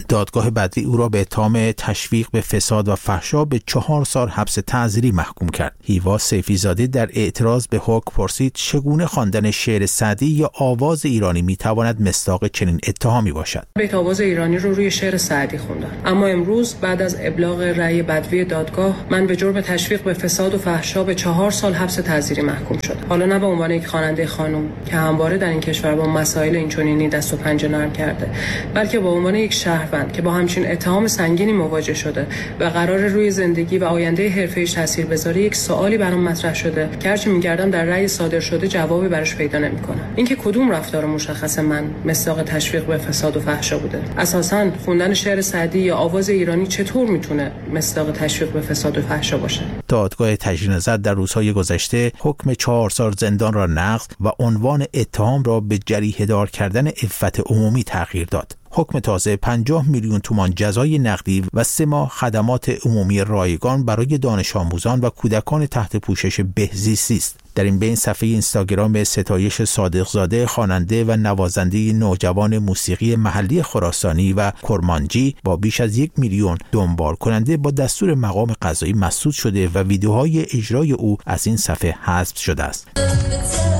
دادگاه بدوی او را به اتهام تشویق به فساد و فحشا به 4 سال حبس تعزیری محکوم کرد. هیوا سیفی‌زاده در اعتراض به حکم پرسید چگونه خواندن شعر سعدی یا آواز ایرانی میتواند مصداق چنین اتهامی باشد. بیت آواز ایرانی رو روی شعر سعدی خوندم، اما امروز بعد از ابلاغ رأی بدوی دادگاه من به جرم تشویق به فساد و فحشا به 4 سال حبس تعزیری محکوم شدم. حالا نه به عنوان یک خواننده خانم که همواره در این کشور با مسائل اینچنینی دست و پنجه نرم کرده، بلکه به عنوان یک شهروند که با همچین اتهام سنگینی مواجه شده و قرار روی زندگی و آینده حرفه‌ایش تاثیر بذاره، یک سوالی برام مطرح شده که هرچی می‌گردم در رأی صادر شده جوابی براش پیدا نمی‌کنم. اینکه کدوم رفتار مشخص من مصداق تشویق به فساد و فحشا بوده. اساساً خوندن شعر سعدی یا آواز ایرانی چطور میتونه مصداق تشویق به فساد و فحشا باشه؟ دادگاه تجدید نظر در روزهای گذشته حکم 4 سال زندان را نقض و عنوان اتهام را به جریحه دار کردن عفت عمومی تغییر داد. حکم تازه 50 میلیون تومان جزای نقدی و 3 ماه خدمات عمومی رایگان برای دانش آموزان و کودکان تحت پوشش بهزیستی است. در این بین صفحه اینستاگرام ستایش صادقزاده، خواننده و نوازنده نوجوان موسیقی محلی خراسانی و کرمانجی با بیش از 1 میلیون دنبال کننده با دستور مقام قضایی مسدود شده و ویدیوهای اجرای او از این صفحه حذف شده است.